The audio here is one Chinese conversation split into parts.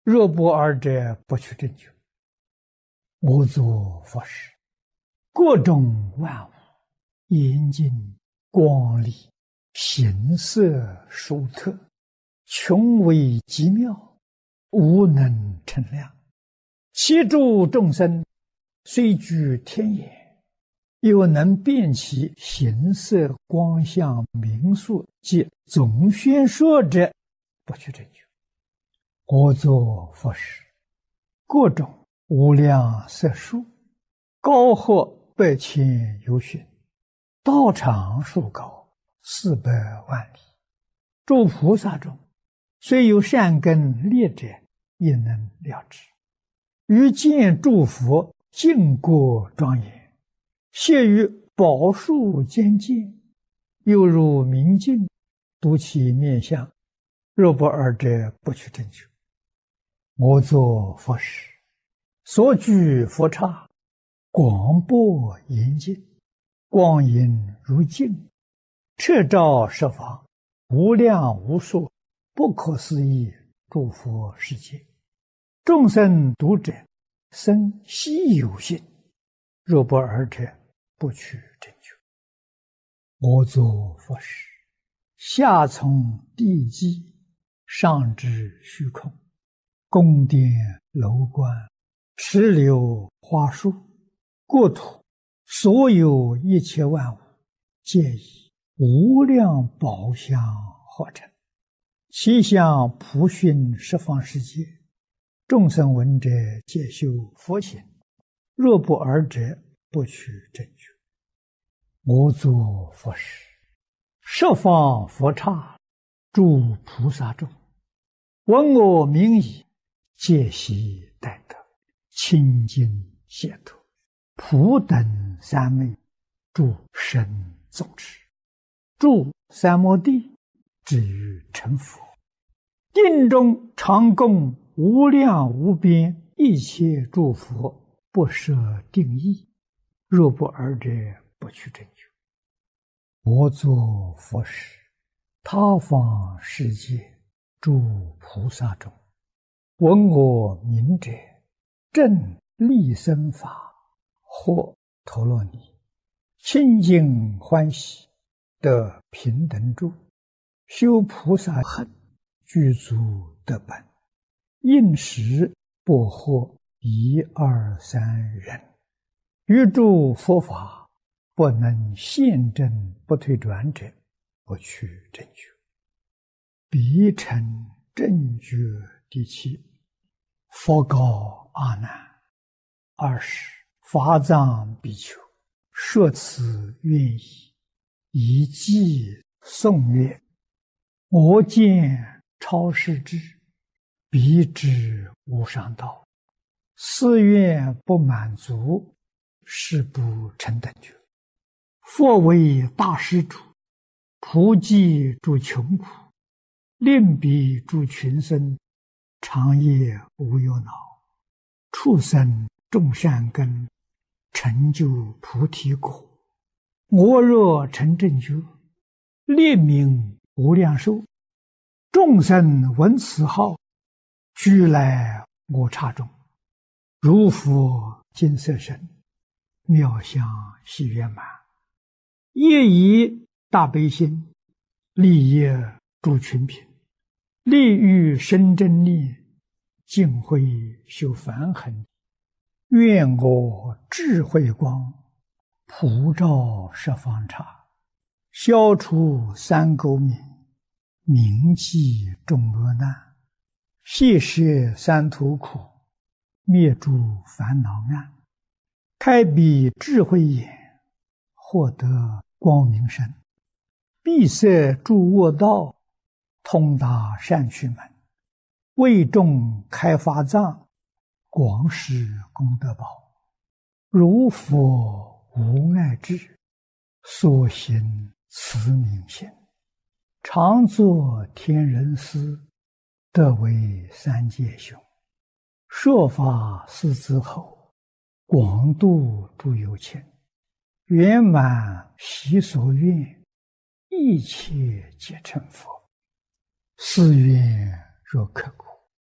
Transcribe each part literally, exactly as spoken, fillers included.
若不尔者，不取正觉。我作佛事，各种万物，严净光丽，形色殊特，穷微极妙，无能称量。其诸众生，虽居天眼，又能辨其形色光相名数及总宣说者，不取正觉。我作佛事，各种无量色数，高或百千由旬，道长数高，四百万里。诸菩萨中，虽有善根劣者，也能了知。于见诸佛净国庄严，谢于宝树间见，又如明镜，睹其面相。若不尔者，不取正觉。我作佛事，所居佛刹，广博严净，光影如镜，彻照十方，无量无数，不可思议诸佛世界。众生读者，生希有信。若不尔者，不取正觉。我作佛事，下从地基，上至虚空，宫殿楼观，池流花树，国土，所有一切万物，皆以无量宝相化成，其相普熏十方世界。众生闻者，皆修佛行。若不尔者，不取正觉。我作佛事，十方佛刹，诸菩萨众，闻我名已，皆悉待得，清净解脱，普等三昧，诸神众持，住三摩地，至于成佛。定中常供无量无边一切诸佛，不设定义。若不尔者，不取正觉。我作佛事，他方世界诸菩萨中，闻我名者，正利生法，或陀罗尼，清净欢喜，得平等住，修菩萨行，具足得本，应时不惑一二三人。于诸佛法，不能现证不退转者，不取正觉。彼成正觉第七。佛告阿难：二十法藏比丘，说此愿意，以偈颂曰：我见超世智，彼知无上道，四愿不满足，是不成等觉。佛为大施主，普济诸穷苦，令彼诸群生，长夜无忧恼，畜生种善根，成就菩提果。我若成正觉，列名无量寿，众生闻此号，俱来我刹中，如佛金色身，妙相喜圆满，业以大悲心，利业诸群品，利欲生真力，净慧修梵行。愿我智慧光，普照十方刹，消除三垢冥，铭记众恶难，谢摄三途苦，灭诸烦恼暗，开彼智慧眼，获得光明身，闭塞诸恶道，通达善趣门，为众开法藏，广施功德宝。如佛无碍智，所行慈悯心，常作天人师，得为三界雄。说法四子后，广度诸有情，圆满习所愿，一切皆成佛。是愿若刻苦，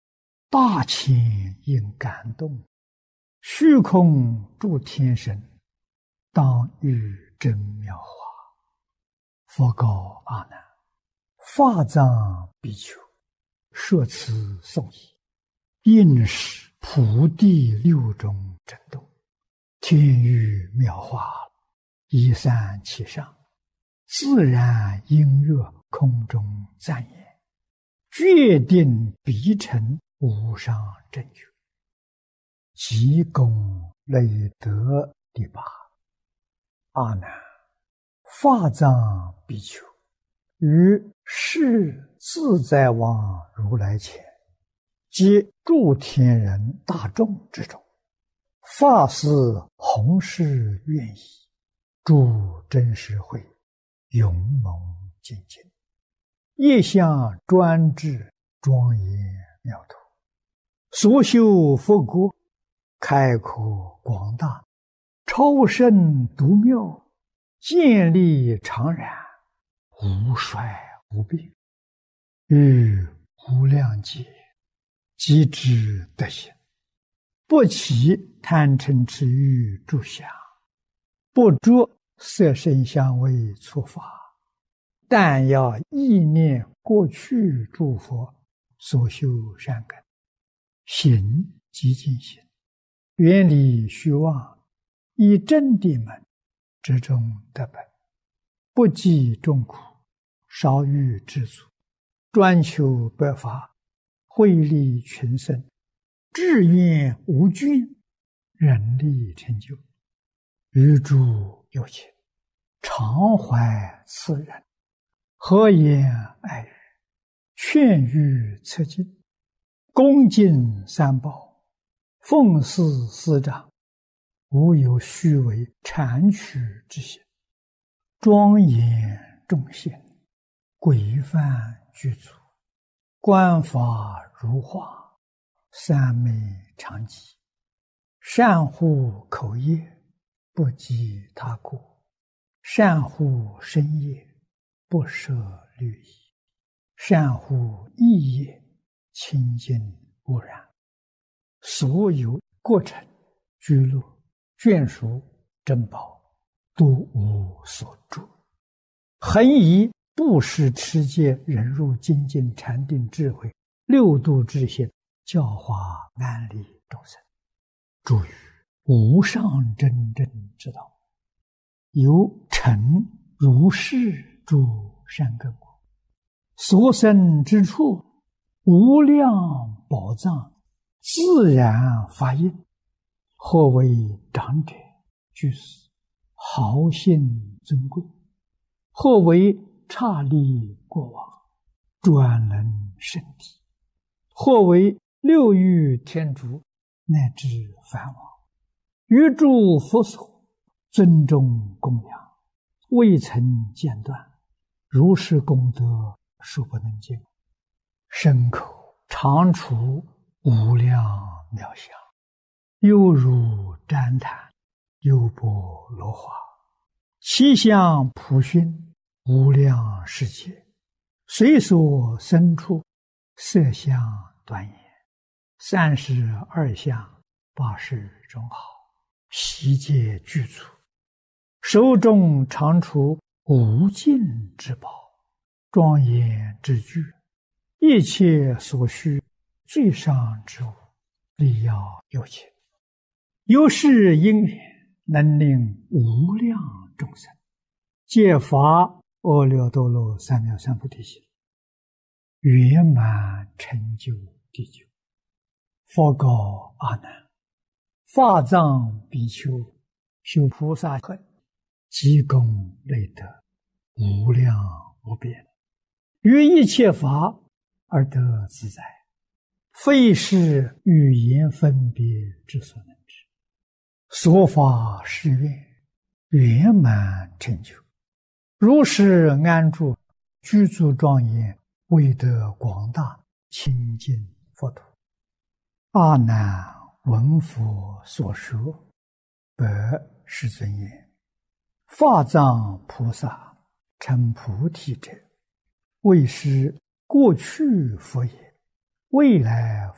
大千应感动，虚空诸天神，当遇真妙法。佛告阿难：法藏比丘，说此颂已，应是普地六种震动，天雨妙法，一散其上，自然音乐空中赞言，决定必成无上正觉。即功累德第八。阿难，法藏比丘于世自在王如来前，及诸天人大众之中，发誓弘誓愿意，诸真实会勇猛精进，业相专制庄严妙土，所修佛国开阔广大，超胜独妙，建立常然，无衰无病，于无量劫即知德行，不起贪嗔痴欲诸相，不着色声香味触法，但要意念过去诸佛所修善根，行即进行，远离虚妄，以真谛门之中得本，不计众苦，少欲知足，专求白法，惠利群生，志愿无倦，人力成就，于诸有情，常怀慈仁，和颜爱语，劝喻策进，恭敬三宝，奉事师长，无有虚伪谄曲之行，庄严众贤，规范具足，观法如画，三昧常寂，善护口业，不及他过，善护身业，不舍律仪，善护意业，清净无染，所有过程居乐眷属珍宝，都无所住，恒以布施持戒忍辱精进禅定智慧六度智性教化万利众生，诸于无上真正之道，由成如是诸善根果，所生之处无量宝藏自然发应，或为长者居士，豪信尊贵，或为刹利国王，专能圣体，或为六欲天竺，乃至梵王，于诸佛所尊重供养，未曾间断，如是功德数不能尽，身口常处无量妙相，犹如旃檀，优波罗花，其相普熏，无量世界，随所生处，色相端严，三十二相，八十种好，悉皆具足，手中常处无尽之宝，庄严之具，一切所需最上之物，力要有情，由是因缘，能令无量众生皆发阿耨多罗三藐三菩提心，圆满成就地久。佛告阿难：法藏比丘修菩萨恨，积功累德，无量无边，于一切法而得自在，非是语言分别之所能知。所发誓愿，圆满成就，如是安住，居住庄严，为得广大清净佛土。阿难闻佛所说，白世尊言：法藏菩萨成菩提者，为是过去佛也，未来